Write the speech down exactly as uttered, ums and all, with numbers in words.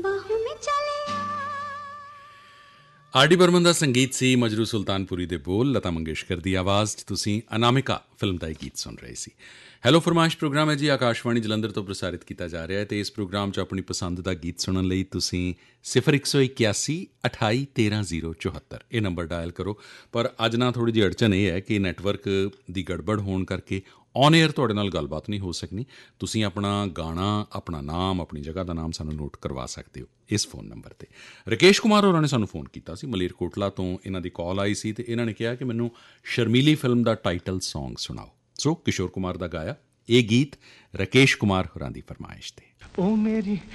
ਬਾਹੋਂ ਮੇਂ ਚਲੇ ਆ। ਆਰ ਡੀ ਬਰਮਨ ਦਾ ਸੰਗੀਤ ਸੀ, ਮਜਰੂ ਸੁਲਤਾਨਪੁਰੀ ਦੇ ਬੋਲ, ਲਤਾ ਮੰਗੇਸ਼ਕਰ ਦੀ ਆਵਾਜ਼ 'ਚ ਤੁਸੀਂ ਅਨਾਮਿਕਾ ਫਿਲਮ ਦਾ ਇਹ ਗੀਤ ਸੁਣ ਰਹੇ ਸੀ। ਹੈਲੋ ਫਰਮਾਇਸ਼ ਪ੍ਰੋਗਰਾਮ ਹੈ ਜੀ, ਆਕਾਸ਼ਵਾਣੀ ਜਲੰਧਰ ਤੋਂ ਪ੍ਰਸਾਰਿਤ ਕੀਤਾ ਜਾ ਰਿਹਾ ਹੈ ਅਤੇ ਇਸ ਪ੍ਰੋਗਰਾਮ 'ਚ ਆਪਣੀ ਪਸੰਦ ਦਾ ਗੀਤ ਸੁਣਨ ਲਈ ਤੁਸੀਂ ਸਿਫਰ ਇੱਕ ਸੌ ਇਕਿਆਸੀ ਅਠਾਈ ਤੇਰ੍ਹਾਂ ਜ਼ੀਰੋ ਚੁਹੱਤਰ ਇਹ ਨੰਬਰ ਡਾਇਲ ਕਰੋ। ਪਰ ਅੱਜ ਨਾ ਥੋੜ੍ਹੀ ਜਿਹੀ ਅੜਚਨ ਇਹ ਹੈ ਕਿ ਨੈੱਟਵਰਕ ਦੀ ਗੜਬੜ ਹੋਣ ਕਰਕੇ ਔਨ ਏਅਰ ਤੁਹਾਡੇ ਨਾਲ ਗੱਲਬਾਤ ਨਹੀਂ ਹੋ ਸਕਣੀ। ਤੁਸੀਂ ਆਪਣਾ ਗਾਣਾ, ਆਪਣਾ ਨਾਮ, ਆਪਣੀ ਜਗ੍ਹਾ ਦਾ ਨਾਮ ਸਾਨੂੰ ਨੋਟ ਕਰਵਾ ਸਕਦੇ ਹੋ ਇਸ ਫੋਨ ਨੰਬਰ 'ਤੇ। ਰਾਕੇਸ਼ ਕੁਮਾਰ ਹੋਰਾਂ ਨੇ ਸਾਨੂੰ ਫੋਨ ਕੀਤਾ ਸੀ, ਮਲੇਰਕੋਟਲਾ ਤੋਂ ਇਹਨਾਂ ਦੀ ਕਾਲ ਆਈ ਸੀ ਅਤੇ ਇਹਨਾਂ ਨੇ ਕਿਹਾ ਕਿ ਮੈਨੂੰ ਸ਼ਰਮੀਲੀ ਫਿਲਮ ਦਾ ਟਾਈਟਲ ਸੌਂਗ ਸੁਣਾਓ। ਸੋ ਕਿਸ਼ੋਰ ਕੁਮਾਰ ਦਾ ਗਾਇਆ ਇਹ ਗੀਤ ਰਾਕੇਸ਼ ਕੁਮਾਰ ਹੋਰਾਂ ਦੀ ਫਰਮਾਇਸ਼ 'ਤੇ। ਉਹ ਮੇਰੀ